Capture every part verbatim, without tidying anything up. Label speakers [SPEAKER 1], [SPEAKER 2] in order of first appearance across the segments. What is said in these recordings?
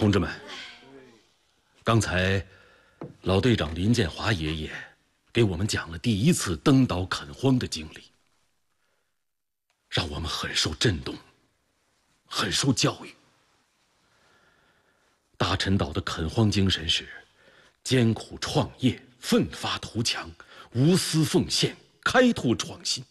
[SPEAKER 1] 同志们，刚才老队长林建华爷爷给我们讲了第一次登岛垦荒的经历，让我们很受震动，很受教育。大陈岛的垦荒精神是艰苦创业、奋发图强、无私奉献、开拓创新。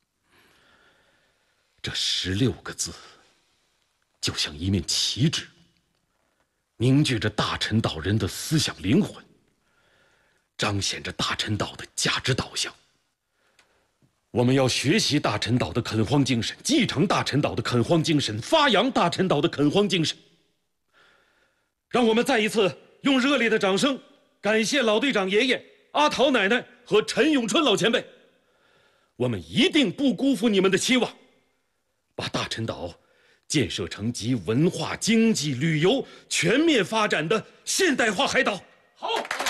[SPEAKER 1] 这十六个字就像一面旗帜，凝聚着大陈岛人的思想灵魂，彰显着大陈岛的价值导向。我们要学习大陈岛的垦荒精神，继承大陈岛的垦荒精神，发扬大陈岛的垦荒精神。让我们再一次用热烈的掌声感谢老队长爷爷、阿桃奶奶和陈永春老前辈。我们一定不辜负你们的期望，把大陈岛建设成集文化、经济、旅游全面发展的现代化海岛。好。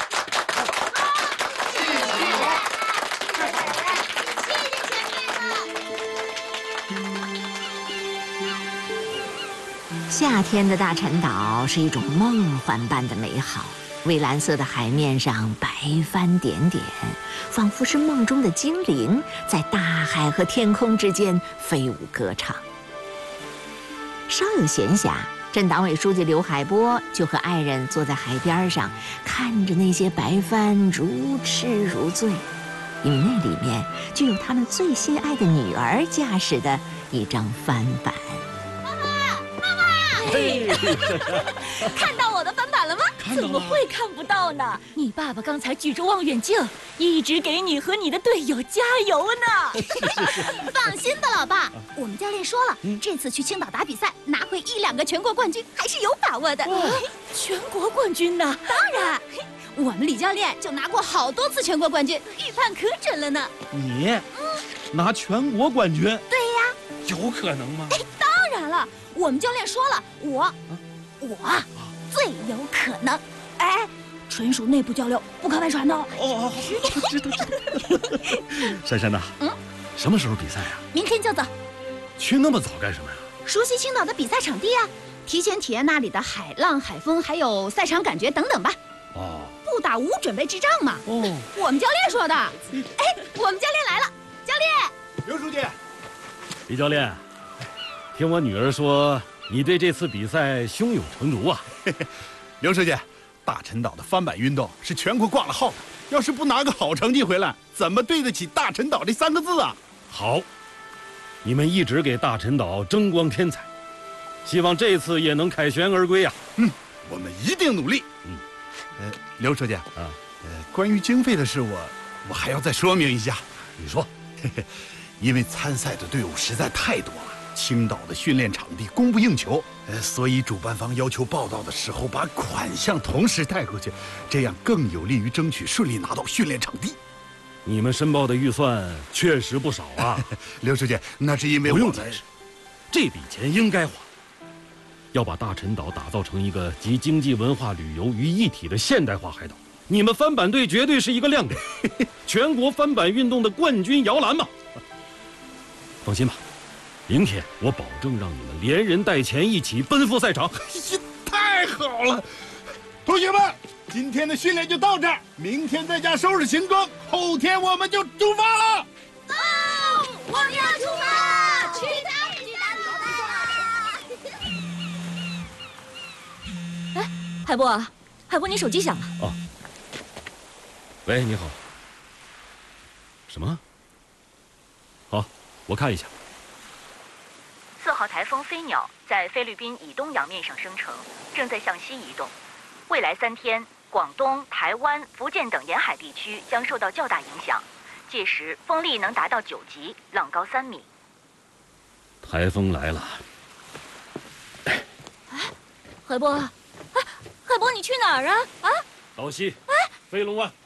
[SPEAKER 2] 夏天的大陈岛是一种梦幻般的美好，蔚蓝色的海面上白帆点点，仿佛是梦中的精灵在大海和天空之间飞舞歌唱。稍有闲暇，镇党委书记刘海波就和爱人坐在海边上，看着那些白帆如痴如醉，因为那里面就有他们最心爱的女儿驾驶的一张帆板。
[SPEAKER 3] 看到我的帆板了吗？怎么会看不到呢？你爸爸刚才举着望远镜，一直给你和你的队友加油呢。
[SPEAKER 4] 放心吧，老爸，我们教练说了，嗯、这次去青岛打比赛，拿回一两个全国冠军还是有把握的。
[SPEAKER 3] 全国冠军呢？
[SPEAKER 4] 当然，我们李教练就拿过好多次全国冠军，预判可准了呢。
[SPEAKER 5] 你，嗯，拿全国冠军？
[SPEAKER 4] 对呀。
[SPEAKER 5] 有可能吗？
[SPEAKER 4] 哎，当然了。我们教练说了，我，啊、我啊最有可能。哎，纯属内部交流，不可外传的。
[SPEAKER 5] 哦，知道知道。珊珊呐，嗯，什么时候比赛啊？
[SPEAKER 4] 明天就走。
[SPEAKER 5] 去那么早干什么呀？
[SPEAKER 4] 熟悉青岛的比赛场地啊，提前体验那里的海浪、海风，还有赛场感觉等等吧。
[SPEAKER 5] 哦，
[SPEAKER 4] 不打无准备智障嘛。哦，我们教练说的。哎，我们教练来了，教练。
[SPEAKER 5] 刘书记，
[SPEAKER 1] 李教练。听我女儿说，你对这次比赛胸有成竹啊！
[SPEAKER 5] 刘书记，大陈岛的帆板运动是全国挂了号的，要是不拿个好成绩回来，怎么对得起大陈岛这三个字啊？
[SPEAKER 1] 好，你们一直给大陈岛争光添彩，希望这次也能凯旋而归啊！
[SPEAKER 5] 嗯，我们一定努力。嗯，呃，刘书记啊，呃，关于经费的事，我我还要再说明一下。
[SPEAKER 1] 你说，
[SPEAKER 5] 嘿嘿，因为参赛的队伍实在太多了。青岛的训练场地供不应求，呃，所以主办方要求报道的时候把款项同时带过去，这样更有利于争取顺利拿到训练场地。
[SPEAKER 1] 你们申报的预算确实不少啊，
[SPEAKER 5] 刘书记，那是因为
[SPEAKER 1] 不用解释，这笔钱应该花。要把大陈岛打造成一个集经济、文化、旅游于一体的现代化海岛，你们帆板队绝对是一个亮点，全国帆板运动的冠军摇篮嘛。放心吧。明天我保证让你们连人带钱一起奔赴赛场。
[SPEAKER 5] 太好了，同学们，今天的训练就到这儿，明天在家收拾行装，后天我们就出发了。
[SPEAKER 4] 哦，我们要出发，去打去打比
[SPEAKER 3] 赛！哎，海波，海波，你手机响了。
[SPEAKER 1] 哦，喂，你好。什么？好，我看一下。
[SPEAKER 6] 四号台风飞鸟在菲律宾以东洋面上生成，正在向西移动。未来三天，广东、台湾、福建等沿海地区将受到较大影响，届时风力能达到九级，浪高三米。
[SPEAKER 1] 台风来了。
[SPEAKER 3] 哎，海波，哎，海波，你去哪儿啊？啊？
[SPEAKER 1] 岛西，哎，飞龙湾。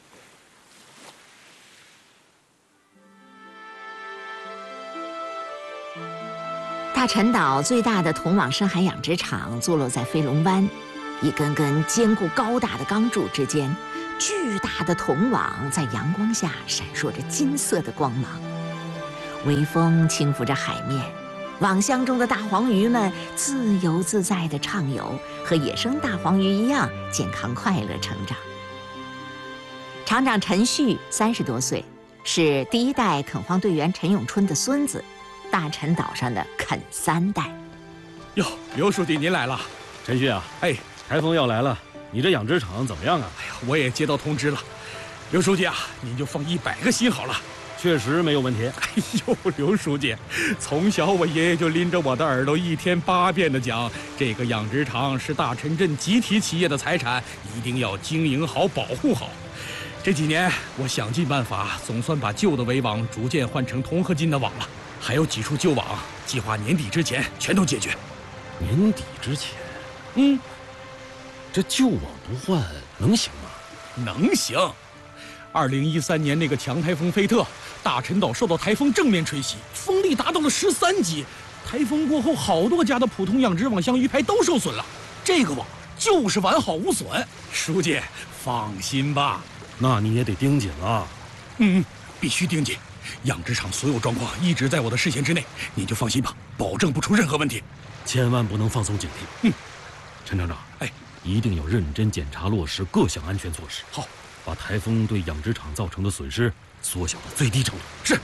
[SPEAKER 2] 大陈岛最大的铜网深海养殖场坐落在飞龙湾，一根根坚固高大的钢柱之间，巨大的铜网在阳光下闪烁着金色的光芒。微风轻拂着海面， 网箱中的大黄鱼们自由自在地畅游，和野生大黄鱼一样健康快乐成长。厂长陈旭三十多岁，是第一代垦荒队员陈永春的孙子，大陈岛上的垦三代。
[SPEAKER 7] 哟，刘书记您来了。
[SPEAKER 1] 陈旭啊，
[SPEAKER 7] 哎，
[SPEAKER 1] 台风要来了，你这养殖场怎么样啊？
[SPEAKER 7] 哎呀，我也接到通知了。刘书记啊，您就放一百个心好了。
[SPEAKER 1] 确实没有问题。
[SPEAKER 7] 哎呦，刘书记，从小我爷爷就拎着我的耳朵一天八遍的讲，这个养殖场是大陈镇集体企业的财产，一定要经营好、保护好。这几年我想尽办法，总算把旧的围网逐渐换成铜合金的网了，还有几处旧网，计划年底之前全都解决。
[SPEAKER 1] 年底之前？
[SPEAKER 7] 嗯，
[SPEAKER 1] 这旧网不换能行吗？
[SPEAKER 7] 能行。二零一三年那个强台风菲特，大陈岛受到台风正面吹袭，风力达到了十三级。台风过后，好多家的普通养殖网箱鱼排都受损了，这个网就是完好无损。书记放心吧。
[SPEAKER 1] 那你也得盯紧了。
[SPEAKER 7] 嗯，必须盯紧。养殖场所有状况一直在我的视线之内，您就放心吧，保证不出任何问题。
[SPEAKER 1] 千万不能放松警惕。
[SPEAKER 7] 嗯，
[SPEAKER 1] 陈厂长，
[SPEAKER 7] 哎，
[SPEAKER 1] 一定要认真检查落实各项安全措施。
[SPEAKER 7] 好，
[SPEAKER 1] 把台风对养殖场造成的损失缩小到最低程度。
[SPEAKER 7] 是。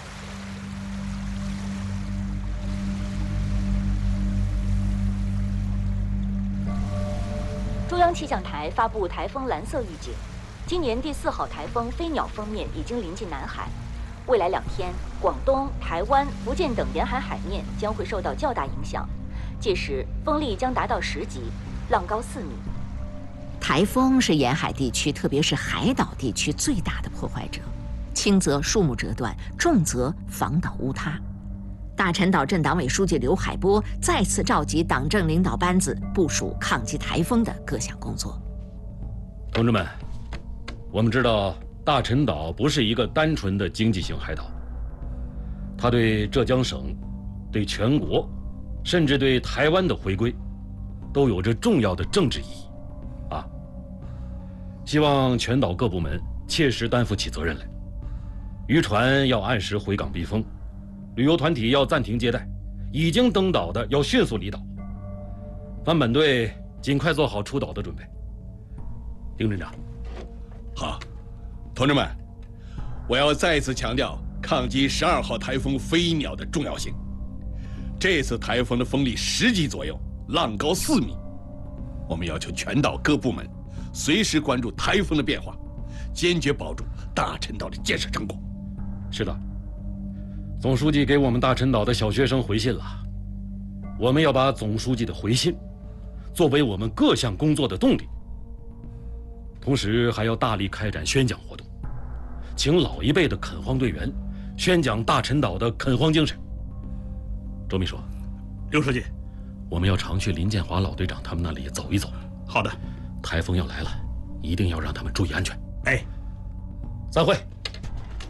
[SPEAKER 6] 中央气象台发布台风蓝色预警，今年第四号台风飞鸟锋面已经临近南海，未来两天，广东、台湾、福建等沿海海面将会受到较大影响，届时风力将达到十级，浪高四米。
[SPEAKER 2] 台风是沿海地区，特别是海岛地区最大的破坏者，轻则树木折断，重则房岛屋塌。大陈岛镇党委书记刘海波再次召集党政领导班子，部署抗击台风的各项工作。
[SPEAKER 1] 同志们，我们知道大陈岛不是一个单纯的经济性海岛，它对浙江省、对全国，甚至对台湾的回归，都有着重要的政治意义。啊，希望全岛各部门切实担负起责任来，渔船要按时回港避风，旅游团体要暂停接待，已经登岛的要迅速离岛。番本队尽快做好出岛的准备。丁镇长。
[SPEAKER 8] 好，同志们，我要再次强调抗击十二号台风飞鸟的重要性。这次台风的风力十级左右，浪高四米。我们要求全岛各部门随时关注台风的变化，坚决保住大陈岛的建设成果。
[SPEAKER 1] 是的，总书记给我们大陈岛的小学生回信了，我们要把总书记的回信作为我们各项工作的动力，同时还要大力开展宣讲活动，请老一辈的垦荒队员宣讲大陈岛的垦荒精神。周秘书，
[SPEAKER 7] 刘书记，
[SPEAKER 1] 我们要常去林建华老队长他们那里走一走。
[SPEAKER 7] 好的。
[SPEAKER 1] 台风要来了，一定要让他们注意安全。
[SPEAKER 7] 哎，
[SPEAKER 1] 散会。